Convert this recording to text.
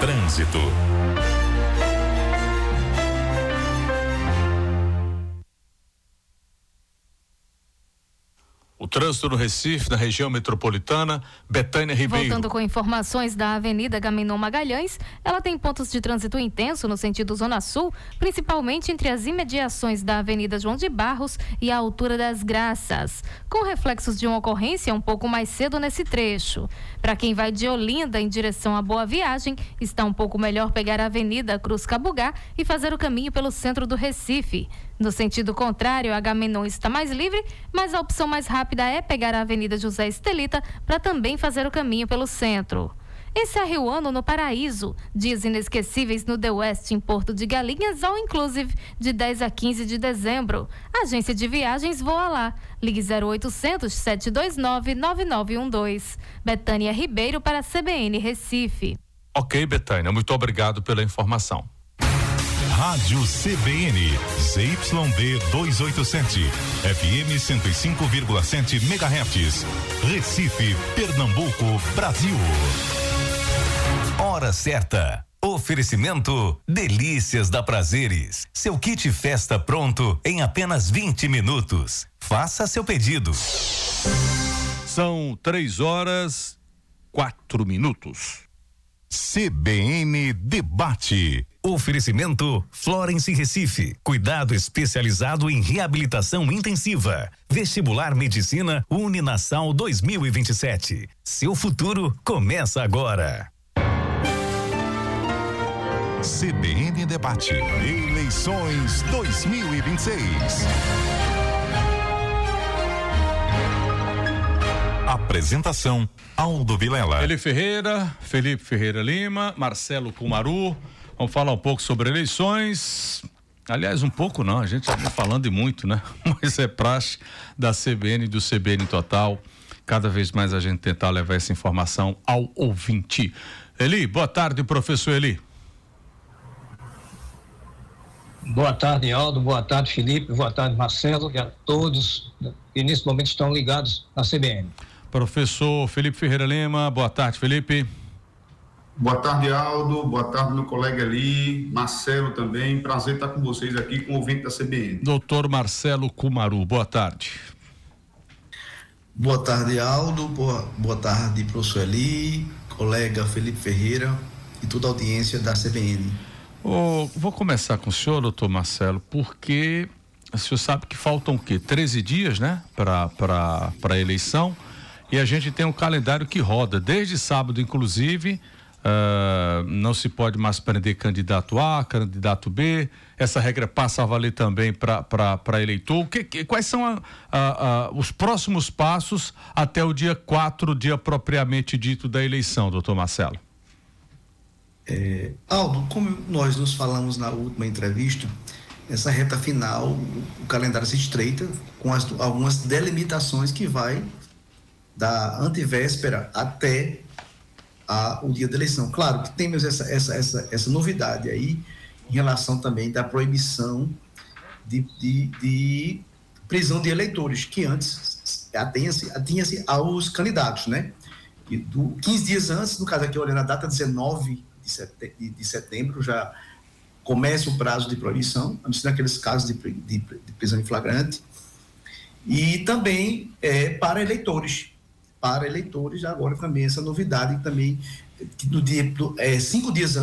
Trânsito. O trânsito no Recife, na região metropolitana, Betânia Ribeiro. Voltando com informações da Avenida Agamenon Magalhães, ela tem pontos de trânsito intenso no sentido Zona Sul, principalmente entre as imediações da Avenida João de Barros e a altura das Graças, com reflexos de uma ocorrência um pouco mais cedo nesse trecho. Para quem vai de Olinda em direção à Boa Viagem, está um pouco melhor pegar a Avenida Cruz Cabugá e fazer o caminho pelo centro do Recife. No sentido contrário, a Agamenon está mais livre, mas a opção mais rápida é pegar a Avenida José Estelita para também fazer o caminho pelo centro. Encerre o ano no Paraíso, dias inesquecíveis no The West em Porto de Galinhas, All Inclusive, de 10 a 15 de dezembro. Agência de viagens Voa Lá. Ligue 0800 729 9912. Betânia Ribeiro para a CBN Recife. Ok, Betânia, muito obrigado pela informação. Rádio CBN, ZYD 287, FM 105,7 MHz, Recife, Pernambuco, Brasil. Hora certa. Oferecimento Delícias da Prazeres. Seu kit festa pronto em apenas 20 minutos. Faça seu pedido. São 3h04. CBN Debate. Oferecimento Florence Recife. Cuidado especializado em reabilitação intensiva. Vestibular Medicina Uninasal 2027. Seu futuro começa agora. CBN Debate. Eleições 2026. Apresentação Aldo Vilela. Felipe Ferreira Lima, Marcelo Kumaru. Vamos falar um pouco sobre eleições. Aliás, um pouco não, a gente já está falando de muito, né? Mas é praxe da CBN e do CBN Total. Cada vez mais a gente tentar levar essa informação ao ouvinte. Eli, boa tarde, professor Eli. Boa tarde, Aldo. Boa tarde, Felipe. Boa tarde, Marcelo. E a todos que nesse momento estão ligados na CBN. Professor Felipe Ferreira Lima, boa tarde, Felipe. Boa tarde, Aldo. Boa tarde, meu colega ali, Marcelo também. Prazer estar com vocês aqui, com o ouvinte da CBN. Doutor Marcelo Kumaru, boa tarde. Boa tarde, Aldo. Boa tarde, professor Eli, colega Felipe Ferreira e toda a audiência da CBN. Vou começar com o senhor, doutor Marcelo, porque o senhor sabe que faltam o quê? 13 dias, né? Para a eleição. E a gente tem um calendário que roda, desde sábado, inclusive. Não se pode mais prender candidato A, candidato B. Essa regra passa a valer também para eleitor. Quais são os próximos passos até o dia 4, dia propriamente dito da eleição, doutor Marcelo? Aldo, como nós nos falamos na última entrevista, essa reta final, o calendário se estreita com algumas delimitações que vai da antevéspera até o dia da eleição. Claro que temos essa novidade aí em relação também da proibição de prisão de eleitores, que antes atinha-se aos candidatos, né? 15 dias antes, no caso aqui, olhando a data 19 de setembro, já começa o prazo de proibição, a não ser naqueles casos de prisão em flagrante, e também para eleitores agora também essa novidade também, que no dia 5 dias antes